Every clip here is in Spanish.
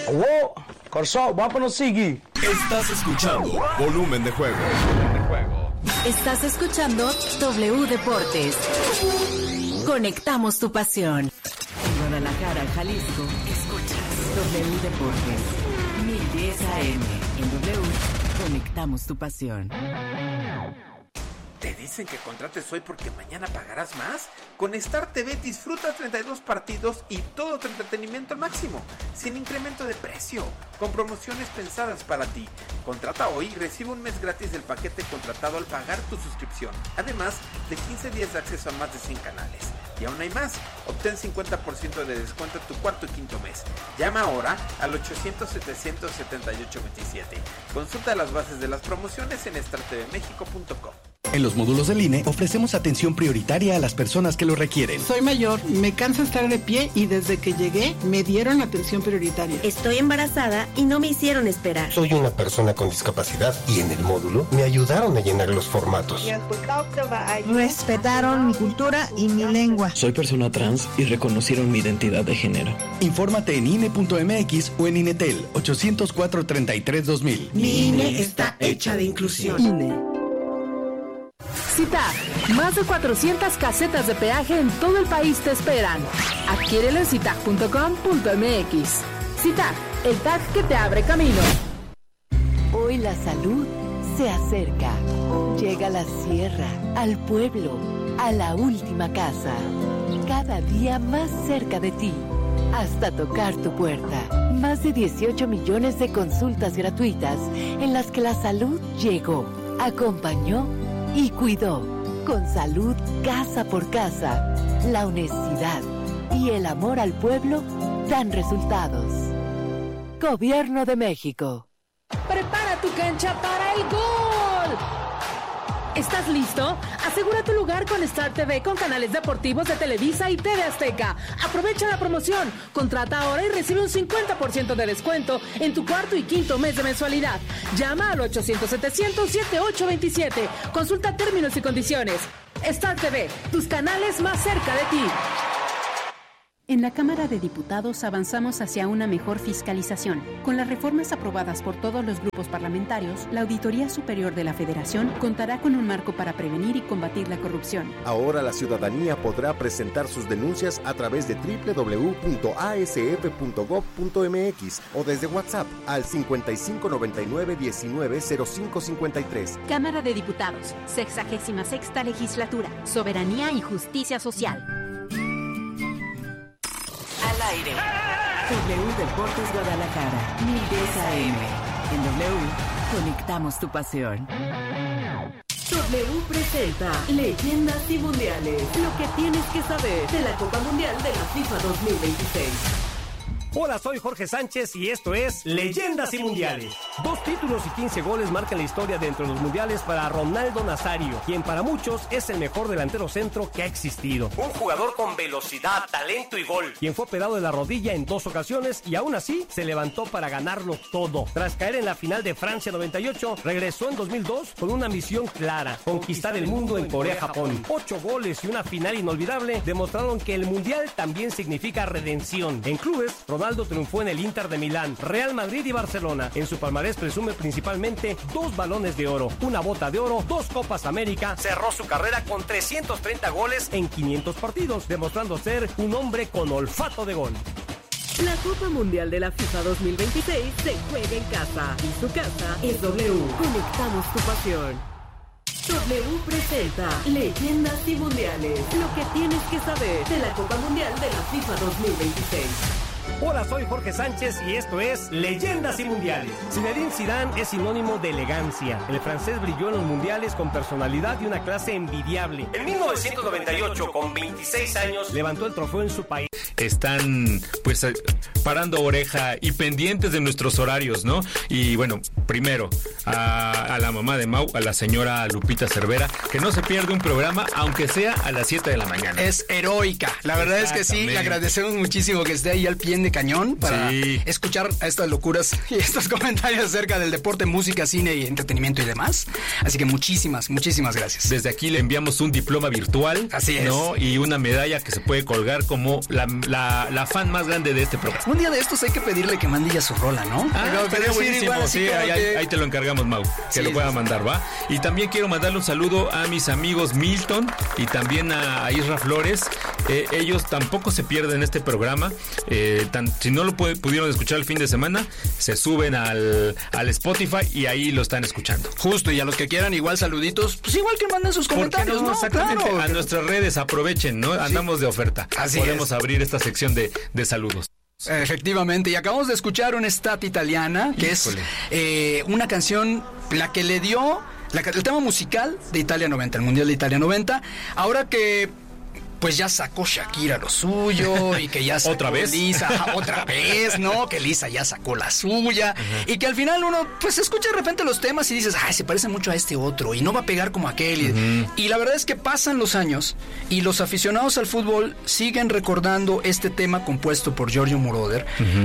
Wow, Corso, vámonos, Sigui. Estás escuchando Volumen de Juego. Estás escuchando W Deportes. Conectamos tu pasión. En Guadalajara, Jalisco, escuchas W Deportes. 1010 AM. En W, conectamos tu pasión. ¿Te dicen que contrates hoy porque mañana pagarás más? Con Star TV disfruta 32 partidos y todo tu entretenimiento al máximo, sin incremento de precio, con promociones pensadas para ti. Contrata hoy y recibe un mes gratis del paquete contratado al pagar tu suscripción, además de 15 días de acceso a más de 100 canales. Y aún hay más, obtén 50% de descuento en tu cuarto y quinto mes. Llama ahora al 800-700-7827. Consulta las bases de las promociones en startvmexico.com. En los módulos del INE ofrecemos atención prioritaria a las personas que lo requieren. Soy mayor, me cansa estar de pie y desde que llegué me dieron atención prioritaria. Estoy embarazada y no me hicieron esperar. Soy una persona con discapacidad y en el módulo me ayudaron a llenar los formatos. Respetaron mi cultura y mi lengua. Soy persona trans y reconocieron mi identidad de género. Infórmate en INE.mx o en INETEL 804-33-2000. Mi INE está hecha de inclusión. INE. CITAG, más de 400 casetas de peaje en todo el país te esperan. Adquiérelo en citag.com.mx. CITAG, el tag que te abre camino. Hoy la salud se acerca. Llega a la sierra, al pueblo, a la última casa. Cada día más cerca de ti, hasta tocar tu puerta. Más de 18 millones de consultas gratuitas en las que la salud llegó, acompañó y cuidó. Con salud casa por casa, la honestidad y el amor al pueblo dan resultados. Gobierno de México. Prepara tu cancha para el gol. ¿Estás listo? Asegura tu lugar con Star TV con canales deportivos de Televisa y TV Azteca. Aprovecha la promoción. Contrata ahora y recibe un 50% de descuento en tu cuarto y quinto mes de mensualidad. Llama al 800-700-7827. Consulta términos y condiciones. Star TV, tus canales más cerca de ti. En la Cámara de Diputados avanzamos hacia una mejor fiscalización. Con las reformas aprobadas por todos los grupos parlamentarios, la Auditoría Superior de la Federación contará con un marco para prevenir y combatir la corrupción. Ahora la ciudadanía podrá presentar sus denuncias a través de www.asf.gov.mx o desde WhatsApp al 5599-190553. Cámara de Diputados, 66ª Legislatura, Soberanía y Justicia Social. Al aire. W Deportes Guadalajara, 1010 AM. En W, conectamos tu pasión. W presenta Leyendas y Mundiales. Lo que tienes que saber de la Copa Mundial de la FIFA 2026. Hola, soy Jorge Sánchez y esto es Leyendas y Mundiales. 2 títulos y 15 goles marcan la historia dentro de los mundiales para Ronaldo Nazario, quien para muchos es el mejor delantero centro que ha existido. Un jugador con velocidad, talento y gol, quien fue operado de la rodilla en 2 ocasiones y aún así se levantó para ganarlo todo. Tras caer en la final de Francia 98, regresó en 2002 con una misión clara: conquistar el mundo en Corea-Japón. 8 goles y una final inolvidable demostraron que el mundial también significa redención. En clubes, Ronaldo triunfó en el Inter de Milán, Real Madrid y Barcelona. En su palmarés presume principalmente 2 balones de oro, una bota de oro, 2 Copas América. Cerró su carrera con 330 goles en 500 partidos, demostrando ser un hombre con olfato de gol. La Copa Mundial de la FIFA 2026 se juega en casa y su casa es W. Conectamos tu pasión. W presenta Leyendas y Mundiales. Lo que tienes que saber de la Copa Mundial de la FIFA 2026. Hola, soy Jorge Sánchez y esto es Leyendas y Mundiales. Zinedine Zidane es sinónimo de elegancia. El francés brilló en los mundiales con personalidad y una clase envidiable. En 1998, con 26 años, levantó el trofeo en su país. Están pues parando oreja y pendientes de nuestros horarios, ¿no? Y bueno, primero a la mamá de Mau, a la señora Lupita Cervera, que no se pierde un programa, aunque sea a las 7 de la mañana. Es heroica, la verdad es que sí, le agradecemos muchísimo que esté ahí al pie de cañón para escuchar a estas locuras y estos comentarios acerca del deporte, música, cine y entretenimiento y demás. Así que muchísimas gracias. Desde aquí le enviamos un diploma virtual, así es, ¿no? Y una medalla que se puede colgar como la la fan más grande de este programa. Un día de estos hay que pedirle que mande ya su rola, ¿no? Pero buenísimo, sí, ahí te lo encargamos, Mau, que lo pueda mandar, ¿va? Y también quiero mandarle un saludo a mis amigos Milton y también a Isra Flores. Ellos tampoco se pierden este programa. Si no lo pudieron escuchar el fin de semana, se suben al Spotify y ahí lo están escuchando. Justo, y a los que quieran igual saluditos, pues igual que manden sus comentarios, ¿no? Exactamente, claro. A nuestras redes aprovechen, ¿no? Andamos de oferta. Así podemos abrir esta sección de saludos. Efectivamente, y acabamos de escuchar una Estate Italiana, que es una canción, la que le dio el tema musical de Italia 90, el Mundial de Italia 90. Ahora que pues ya sacó Shakira lo suyo y que ya sacó ¿Otra vez? Lisa, otra vez, ¿no? Que Lisa ya sacó la suya. Y que al final uno pues escucha de repente los temas y dices, ay, se parece mucho a este otro y no va a pegar como aquel. Y la verdad es que pasan los años y los aficionados al fútbol siguen recordando este tema compuesto por Giorgio Moroder,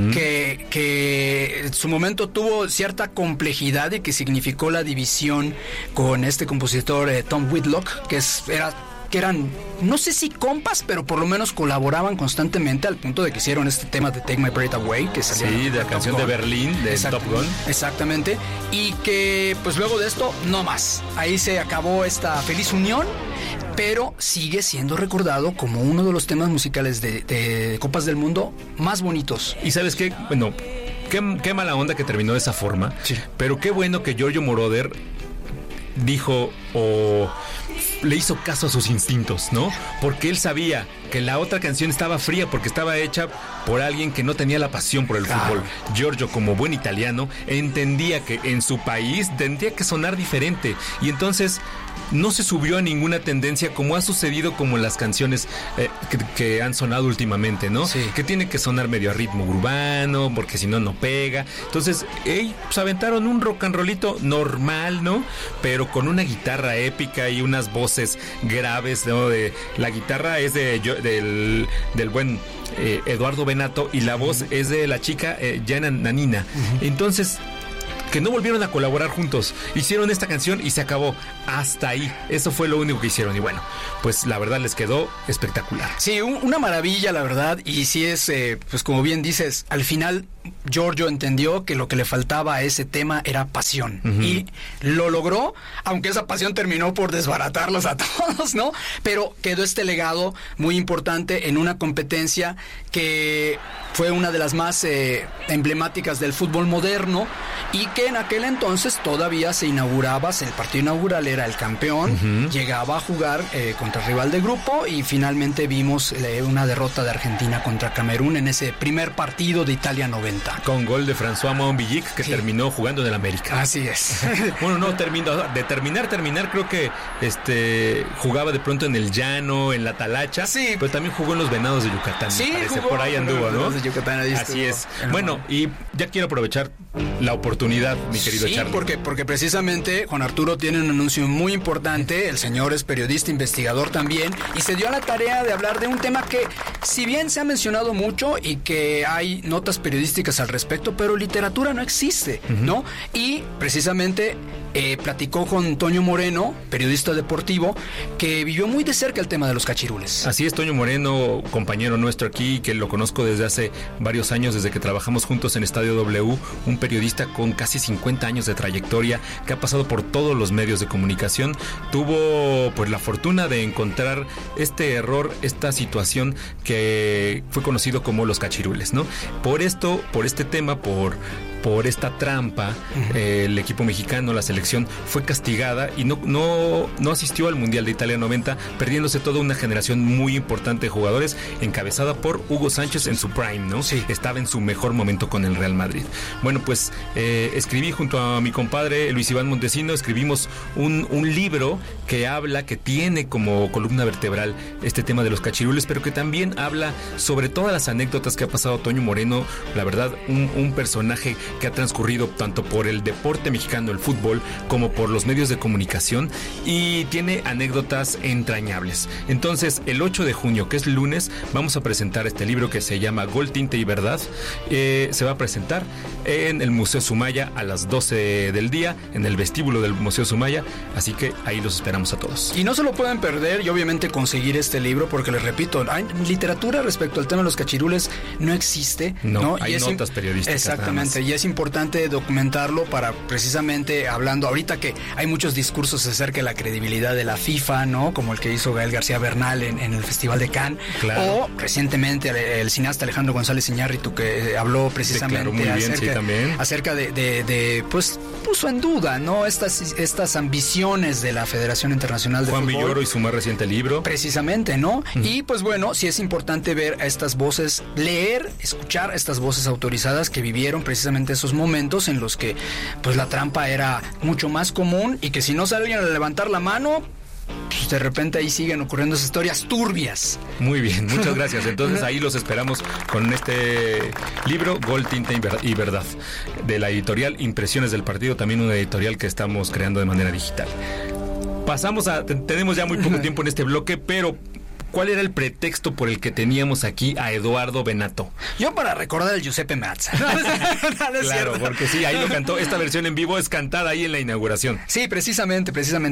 que en su momento tuvo cierta complejidad y que significó la división con este compositor Tom Whitlock, que eran, no sé si compas, pero por lo menos colaboraban constantemente al punto de que hicieron este tema de Take My Breath Away, que salía de la canción de Berlín, de Top Gun. Exactamente. Y que pues luego de esto, no más. Ahí se acabó esta feliz unión, pero sigue siendo recordado como uno de los temas musicales de Copas del Mundo más bonitos. Y ¿sabes qué? Bueno, qué mala onda que terminó de esa forma, pero qué bueno que Giorgio Moroder dijo o le hizo caso a sus instintos, ¿no? Porque él sabía que la otra canción estaba fría porque estaba hecha por alguien que no tenía la pasión por el fútbol. Giorgio, como buen italiano, entendía que en su país tendría que sonar diferente y entonces no se subió a ninguna tendencia como ha sucedido como las canciones que han sonado últimamente, ¿no? Sí. Que tiene que sonar medio a ritmo urbano porque si no, no pega. Entonces, pues aventaron un rock and rollito normal, ¿no? Pero con una guitarra épica y unas voces graves, ¿no? La guitarra es del buen Eduardo Benato y la voz es de la chica Gianna Nannina. Entonces, que no volvieron a colaborar juntos. Hicieron esta canción y se acabó. Hasta ahí. Eso fue lo único que hicieron. Y bueno, pues la verdad les quedó espectacular. Sí, una maravilla, la verdad. Y sí es, pues como bien dices, al final Giorgio entendió que lo que le faltaba a ese tema era pasión. Y lo logró, aunque esa pasión terminó por desbaratarlos a todos, ¿no? Pero quedó este legado muy importante en una competencia que fue una de las más emblemáticas del fútbol moderno y que en aquel entonces todavía se inauguraba, el partido inaugural era el campeón, llegaba a jugar contra el rival de grupo y finalmente vimos una derrota de Argentina contra Camerún en ese primer partido de Italia 90. Con gol de François Monvillic que terminó jugando en el América. Así es. Bueno, no, terminar creo que jugaba de pronto en el Llano, en la Talacha, pero también jugó en los Venados de Yucatán, me parece. Por ahí anduvo, ¿no? Yucatán, así es. Bueno, y ya quiero aprovechar la oportunidad, mi querido Charlie. Porque precisamente Juan Arturo tiene un anuncio muy importante. El señor es periodista, investigador también, y se dio a la tarea de hablar de un tema que, si bien se ha mencionado mucho y que hay notas periodísticas al respecto, pero literatura no existe, ¿no? Y precisamente platicó con Toño Moreno, periodista deportivo, que vivió muy de cerca el tema de los cachirules. Así es, Toño Moreno, compañero nuestro aquí, que lo conozco desde hace varios años, desde que trabajamos juntos en Estadio W, un periodista con casi 50 años de trayectoria, que ha pasado por todos los medios de comunicación. Tuvo pues la fortuna de encontrar este error, esta situación que fue conocido como los cachirules, ¿no? Por este tema, por esta trampa, el equipo mexicano, la selección, fue castigada y no asistió al Mundial de Italia 90, perdiéndose toda una generación muy importante de jugadores, encabezada por Hugo Sánchez en su prime, ¿no? Sí. Estaba en su mejor momento con el Real Madrid. Bueno, pues escribí junto a mi compadre Luis Iván Montesino, escribimos un libro que tiene como columna vertebral este tema de los cachirules, pero que también habla sobre todas las anécdotas que ha pasado Toño Moreno, la verdad, un personaje que ha transcurrido tanto por el deporte mexicano, el fútbol, como por los medios de comunicación, y tiene anécdotas entrañables. Entonces, el 8 de junio, que es lunes, vamos a presentar este libro que se llama Gol, Tinta y Verdad. Se va a presentar en el Museo Sumaya a las 12 del día, en el vestíbulo del Museo Sumaya, así que ahí los esperamos a todos. Y no se lo pueden perder y obviamente conseguir este libro, porque les repito, hay literatura respecto al tema de los cachirules no existe. No, hay notas periodísticas. Exactamente, y es importante documentarlo para precisamente hablando ahorita que hay muchos discursos acerca de la credibilidad de la FIFA, ¿no? Como el que hizo Gael García Bernal en el Festival de Cannes. Claro. O recientemente el cineasta Alejandro González Iñárritu, que habló precisamente acerca de pues puso en duda, ¿no? Estas ambiciones de la Federación Internacional de Fútbol. Juan Villoro y su más reciente libro. Precisamente, ¿no? Y pues bueno, sí es importante ver a estas voces, leer, escuchar a estas voces autorizadas que vivieron precisamente esos momentos en los que pues la trampa era mucho más común y que si no salían a levantar la mano, pues de repente ahí siguen ocurriendo esas historias turbias. Muy bien, muchas gracias. Entonces ahí los esperamos con este libro, Gol, Tinta y Verdad, de la editorial Impresiones del Partido, también una editorial que estamos creando de manera digital. Pasamos tenemos ya muy poco tiempo en este bloque, pero ¿cuál era el pretexto por el que teníamos aquí a Eduardo Benato? Yo para recordar al Giuseppe Mazza. Claro, porque sí, ahí lo cantó. Esta versión en vivo es cantada ahí en la inauguración. Sí, precisamente.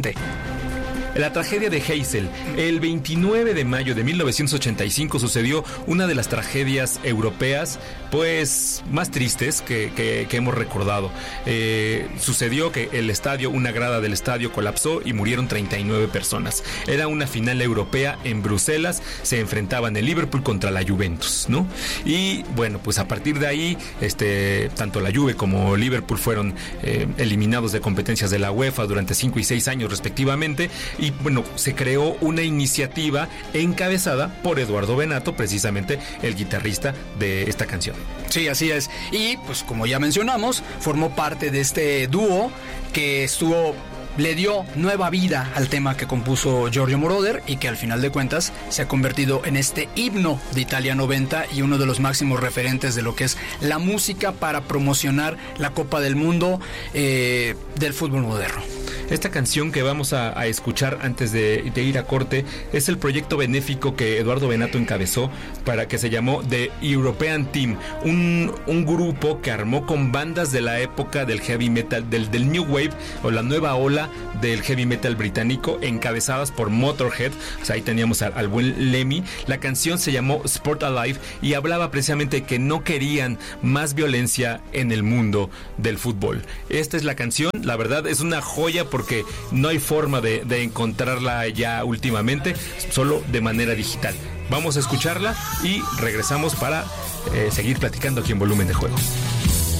La tragedia de Heysel. El 29 de mayo de 1985 sucedió una de las tragedias europeas pues más tristes que hemos recordado. Sucedió que una grada del estadio colapsó y murieron 39 personas. Era una final europea en Bruselas, se enfrentaban el Liverpool contra la Juventus, ¿no? Y bueno, pues a partir de ahí, tanto la Juve como Liverpool fueron eliminados de competencias de la UEFA durante 5 y 6 años respectivamente. Y bueno, se creó una iniciativa encabezada por Eduardo Benato, precisamente el guitarrista de esta canción. Sí, así es. Y pues como ya mencionamos, formó parte de este dúo que le dio nueva vida al tema que compuso Giorgio Moroder y que al final de cuentas se ha convertido en este himno de Italia 90 y uno de los máximos referentes de lo que es la música para promocionar la Copa del Mundo del fútbol moderno. Esta canción que vamos a escuchar antes de ir a corte es el proyecto benéfico que Eduardo Benato encabezó, para que se llamó The European Team, un grupo que armó con bandas de la época del heavy metal, del New Wave o la nueva ola del heavy metal británico, encabezadas por Motorhead. O sea, ahí teníamos al buen Lemmy. La canción se llamó Sport Alive y hablaba precisamente de que no querían más violencia en el mundo del fútbol. Esta es la canción, la verdad es una joya porque no hay forma de encontrarla ya últimamente, solo de manera digital. Vamos a escucharla y regresamos para seguir platicando aquí en Volumen de Juego.